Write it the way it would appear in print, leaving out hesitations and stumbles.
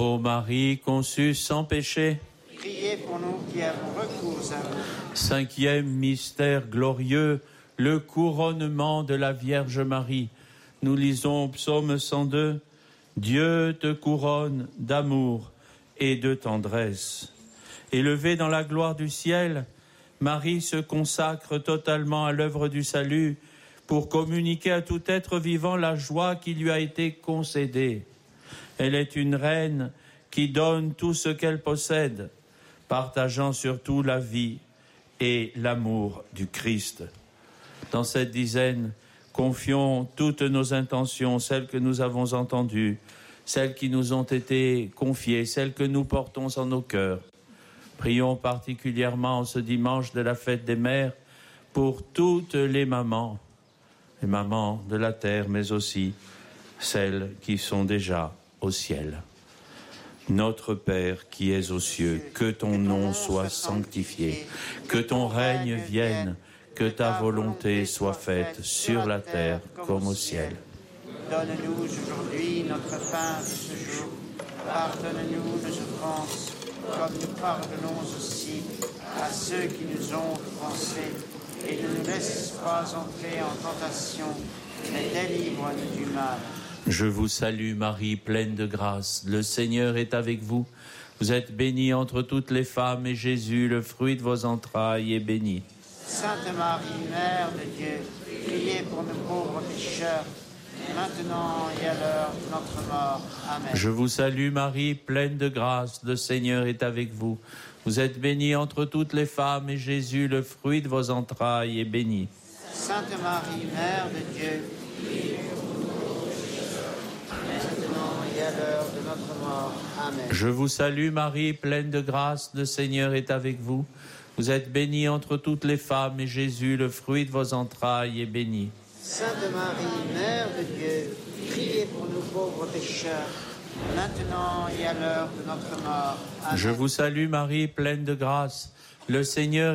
Ô Marie conçue sans péché, Priez pour nous qui avons recours à vous. cinquième mystère glorieux, le couronnement de la Vierge Marie. Nous lisons au psaume 102, « Dieu te couronne d'amour et de tendresse ». Élevée dans la gloire du ciel, Marie se consacre totalement à l'œuvre du salut pour communiquer à tout être vivant la joie qui lui a été concédée. Elle est une reine qui donne tout ce qu'elle possède, partageant surtout la vie et l'amour du Christ. Dans cette dizaine, confions toutes nos intentions, celles que nous avons entendues, celles qui nous ont été confiées, celles que nous portons en nos cœurs. Prions particulièrement en ce dimanche de la fête des mères pour toutes les mamans de la terre, mais aussi celles qui sont déjà au ciel. Notre Père qui es aux cieux, que ton nom soit sanctifié, que ton règne vienne, que ta volonté soit faite sur la terre comme au ciel. Donne-nous aujourd'hui notre pain de ce jour. Pardonne-nous nos offenses, comme nous pardonnons aussi à ceux qui nous ont offensés. Et ne nous laisse pas entrer en tentation, mais délivre-nous du mal. Je vous salue Marie, pleine de grâce. Le Seigneur est avec vous. Vous êtes bénie entre toutes les femmes et Jésus, le fruit de vos entrailles, est béni. Sainte Marie, Mère de Dieu, priez pour nous pauvres pécheurs, maintenant et à l'heure de notre mort. Amen. Je vous salue Marie, pleine de grâce. Le Seigneur est avec vous. Vous êtes bénie entre toutes les femmes et Jésus, le fruit de vos entrailles, est béni. Sainte Marie, Mère de Dieu, priez pour nous pauvres pécheurs, maintenant et à l'heure de notre mort. Amen. Je vous salue Marie, pleine de grâce. Le Seigneur est avec vous. Vous êtes bénie entre toutes les femmes et Jésus, le fruit de vos entrailles, est béni. Sainte Marie, Mère de Dieu, priez pour nous pauvres pécheurs, maintenant et à l'heure de notre mort. Amen. Je vous salue Marie, pleine de grâce. Le Seigneur